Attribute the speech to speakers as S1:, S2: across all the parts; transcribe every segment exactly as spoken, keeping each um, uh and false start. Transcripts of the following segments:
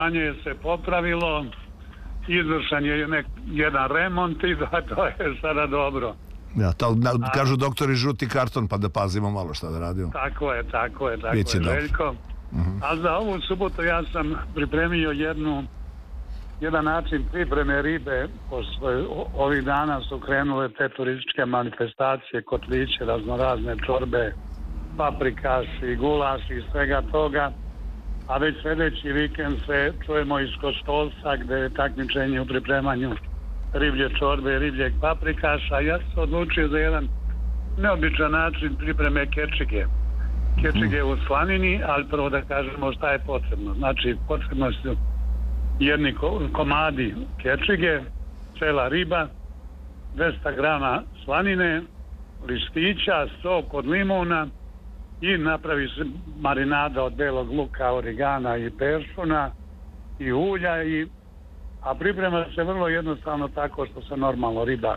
S1: stanje se popravilo, izvršen je nek, jedan remont i da, to je sada dobro.
S2: Ja, to, na, kažu doktori žuti karton, pa da pazimo malo šta da radimo.
S1: Tako je, tako je, tako
S2: Biće
S1: je,
S2: dobro.
S1: Željko.
S2: Uh-huh.
S1: A za ovu subotu ja sam pripremio jednu, jedan način pripreme ribe, pošto ovih dana su krenule te turističke manifestacije, kotliće, raznorazne čorbe, paprikaši, gulaši i svega toga. A već sljedeći vikend se čujemo iz Kostolca gdje je takmičenje u pripremanju riblje čorbe i ribljeg paprikaša. Ja sam se odlučio za jedan neobičan način pripreme kečige. Kečige u slanini, ali prvo da kažemo šta je potrebno. Znači, potrebno su jedni komadi kečige, cela riba, dvesta grama slanine, listića, sok od limuna i napravi se marinada od belog luka, origana i peršuna i ulja, i, a priprema se vrlo jednostavno tako što se normalno riba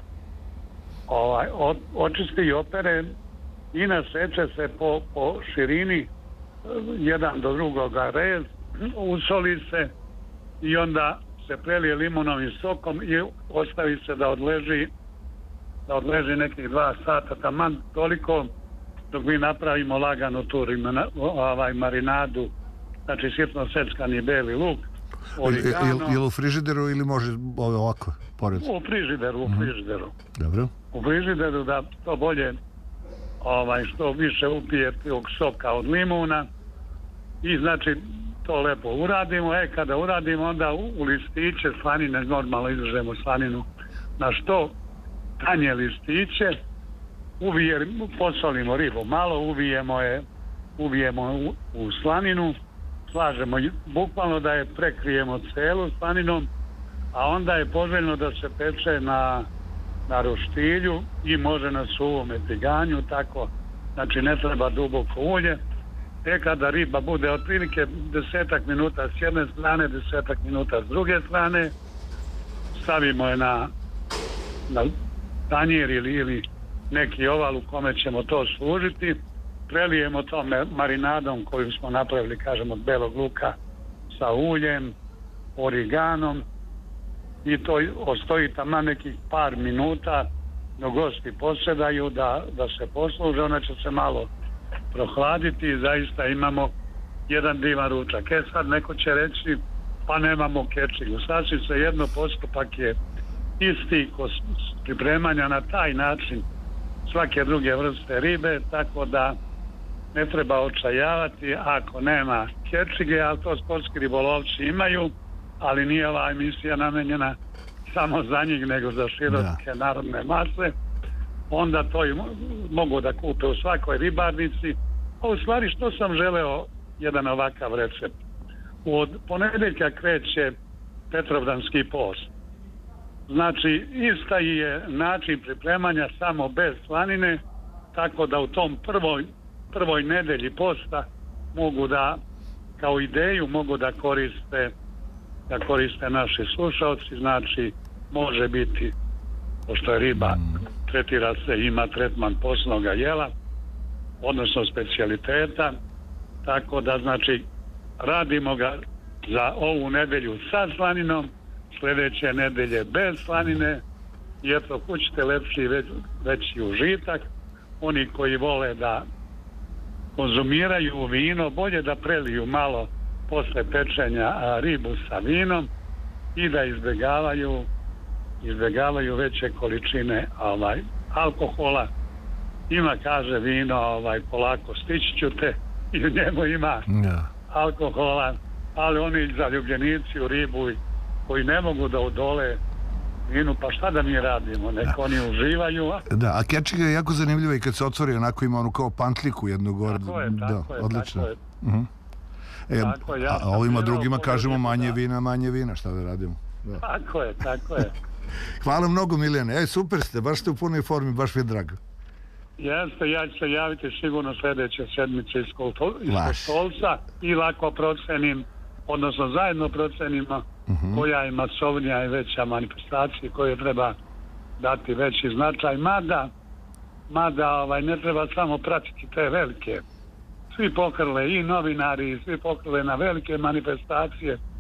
S1: ovaj, od, očisti i opere i naseče se po, po širini jedan do drugoga rez, usoli se i onda se prelije limonovim sokom i ostavi se da odleži da odleži nekih dva sata, taman toliko dok mi napravimo lagano tu ovaj, marinadu, znači sitno seckani beli luk, origano.
S2: Ili u frižideru ili može ovako, pored?
S1: U frižideru, u frižideru.
S2: Dobro.
S1: U frižideru da to bolje, ovaj, što više upije tog soka od limuna i znači to lepo uradimo. E, kada uradimo, onda u, u listiće slanine, normalno izražemo slaninu na što tanje listiće, uvije, posolimo ribu malo, uvijemo je uvijemo u, u slaninu, slažemo bukvalno da je prekrijemo celu slaninom, a onda je poželjno da se peče na, na roštilju i može na suvom etiganju, tako, znači ne treba duboko ulje. E kada riba bude otprilike desetak minuta s jedne strane, desetak minuta s druge strane, stavimo je na, na tanjir ili, ili neki oval u kome ćemo to služiti, prelijemo to marinadom koju smo napravili, kažemo, od belog luka sa uljem, origanom i to ostoji tamo nekih par minuta dok gosti posjedaju da, da se posluže, ona će se malo prohladiti i zaista imamo jedan divan ručak. E sad neko će reći pa nemamo kečigu. Sasvim se jedno, postupak je isti kod pripremanja na taj način svake druge vrste ribe, tako da ne treba očajavati ako nema kečige, ali to sportski ribolovci imaju, ali nije ova emisija namenjena samo za njih, nego za široke da. narodne mase. Onda to i mogu da kupe u svakoj ribarnici. A u stvari što sam želeo jedan ovakav recept. Od ponedeljka kreće Petrovdanski post. Znači, ista je način pripremanja samo bez slanine, tako da u tom prvoj, prvoj nedelji posta mogu da, kao ideju, mogu da koriste, da koriste naši slušalci. Znači, može biti, pošto je riba, tretira se, ima tretman posnoga jela, odnosno specijaliteta, tako da, znači, radimo ga za ovu nedelju sa slaninom, sljedeće nedelje bez slanine i eto, kućite lepši već, veći užitak. Oni koji vole da konzumiraju vino, bolje da preliju malo posle pečenja a, ribu sa vinom i da izbjegavaju izbjegavaju veće količine ovaj, alkohola. Ima, kaže, vino ovaj, polako stići ću te i u njemu ima yeah. alkohola, ali oni zaljubljenici u ribu koji ne mogu da odole vinu, pa šta da mi radimo, nek da. oni uživaju. A...
S2: Da, a kečiga je jako zanimljiva i kad se otvori, onako ima onu kao pantliku jednu gore.
S1: Tako je, tako
S2: da,
S1: je.
S2: Odlično.
S1: Tako je.
S2: Uh-huh. E,
S1: tako, ja
S2: a ovima drugima kažemo manje da. vina, manje vina, šta da radimo. Da.
S1: Tako je, tako je.
S2: Hvala mnogo, Milijane. Ej, super ste, baš ste u punoj formi, baš mi je drago.
S1: Jeste, ja ću se javiti sigurno sljedeće sedmice iz Kostolca i lako procenim, odnosno zajedno procenimo uh-huh. koja je masovnija i veća manifestacija koje treba dati veći značaj. Mada, mada ovaj, ne treba samo pratiti te velike. Svi pokrle i novinari, svi pokrle na velike manifestacije